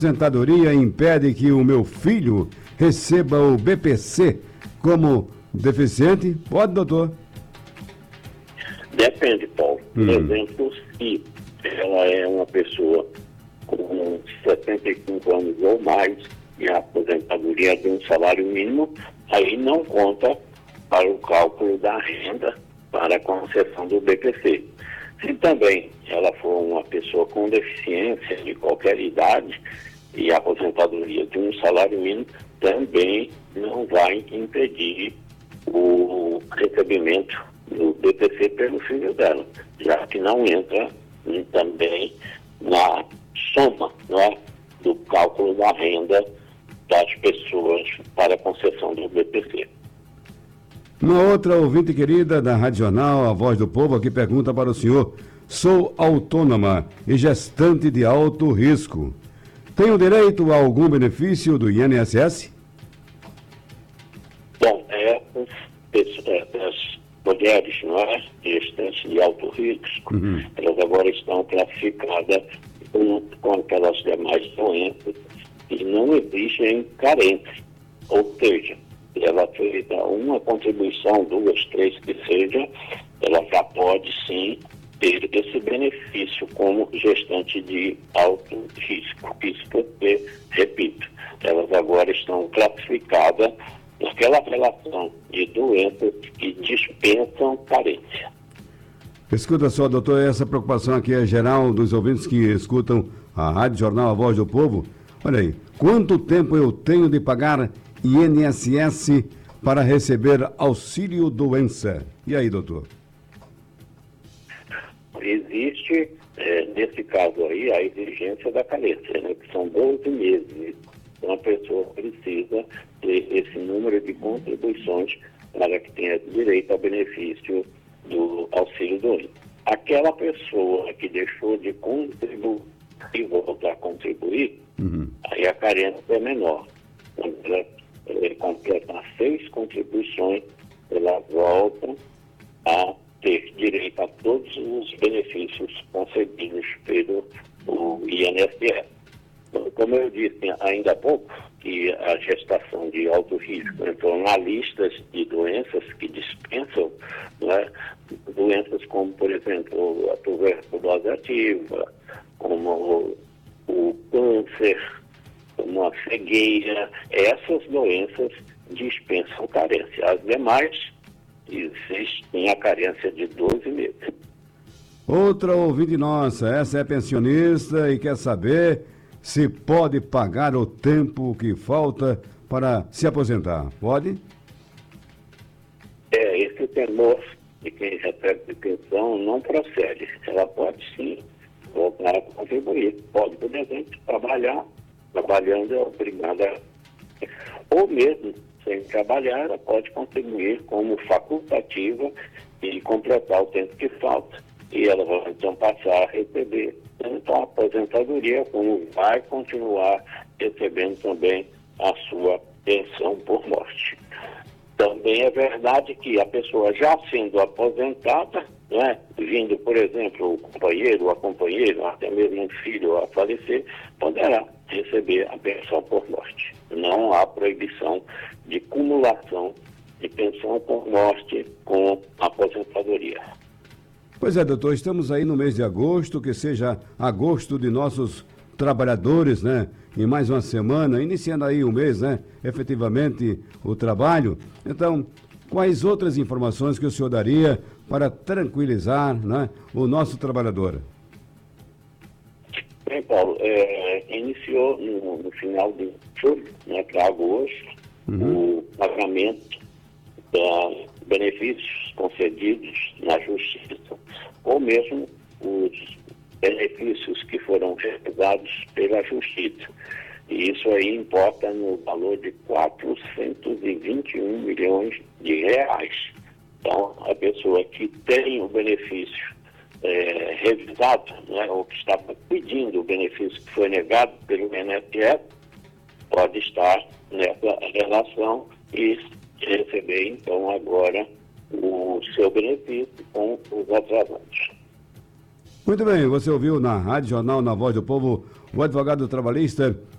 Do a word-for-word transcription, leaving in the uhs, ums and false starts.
Aposentadoria impede que o meu filho receba o B P C como deficiente? Pode, doutor? Depende, Paulo. Por Hum. exemplo, se ela é uma pessoa com setenta e cinco anos ou mais e a aposentadoria é de um salário mínimo, aí não conta para o cálculo da renda para a concessão do B P C. Se também ela for uma pessoa com deficiência de qualquer idade e a aposentadoria de um salário mínimo, também não vai impedir o recebimento do B P C pelo filho dela, já que não entra hum, também na soma, né, do cálculo da renda das pessoas para a concessão do B P C. Uma outra ouvinte querida da Rádio Jornal, a Voz do Povo, aqui pergunta para o senhor: sou autônoma e gestante de alto risco. Tenho direito a algum benefício do I N S S? Bom, é, é as mulheres, não é, gestantes de alto risco, Uhum. elas agora estão classificadas junto com aquelas demais doenças e não exigem carência. Ou seja, se ela fez uma contribuição, duas, três que seja, ela já pode sim ter esse benefício como gestante de alto risco. Isso porque, repito, elas agora estão classificadas naquela relação de doenças que dispensam carência. Escuta só, doutor, essa preocupação aqui é geral dos ouvintes que escutam a Rádio Jornal A Voz do Povo. Olha aí, quanto tempo eu tenho de pagar I N S S para receber auxílio doença? E aí, doutor? Existe, é, nesse caso aí, a exigência da carência, né, que são doze meses. Então, a pessoa precisa ter esse número de contribuições para que tenha direito ao benefício do auxílio doença. Aquela pessoa que deixou de contribuir e voltar a contribuir, Uhum. aí a carência é menor. Quando ela é, completa seis contribuições, ela volta a ter direito a todos os benefícios concedidos pelo o I N S S. Como eu disse ainda há pouco, que a gestação de alto risco entrou na lista de doenças que dispensam, né, doenças como, por exemplo, a tuberculose ativa, como o, o câncer, como a cegueira. Essas doenças dispensam carência. As demais existem a carência de doze meses. Outra ouvinte nossa, essa é pensionista e quer saber se pode pagar o tempo que falta para se aposentar. Pode? É, esse temor de quem recebe pensão não procede. Ela pode sim voltar a contribuir. Pode, por exemplo, trabalhar. Trabalhando é obrigada. Ou mesmo sem trabalhar, ela pode contribuir como facultativa e completar o tempo que falta. E ela vai então passar a receber tanto a aposentadoria como vai continuar recebendo também a sua pensão por morte. Também é verdade que a pessoa já sendo aposentada, né, vindo, por exemplo, o companheiro, a companheira, até mesmo um filho a falecer, poderá receber a pensão por morte. Não há proibição de cumulação de pensão por morte com aposentadoria. Pois é, doutor, estamos aí no mês de agosto, que seja agosto de nossos trabalhadores, né? Em mais uma semana, iniciando aí o mês, né? Efetivamente, o trabalho. Então, quais outras informações que o senhor daria para tranquilizar, né, o nosso trabalhador? Bem, Paulo, é, iniciou no, no final de julho, né, para agosto, uhum. o pagamento dos benefícios concedidos na Justiça, ou mesmo os benefícios que foram realizados pela Justiça. E isso aí importa no valor de quatrocentos e vinte e um milhões de reais. Então, a pessoa que tem o benefício é, revisado, né, ou que estava pedindo o benefício que foi negado pelo I N S S, pode estar nessa relação e receber, então, agora o seu benefício com os atrasantes. Muito bem, você ouviu na Rádio Jornal, na Voz do Povo, o advogado trabalhista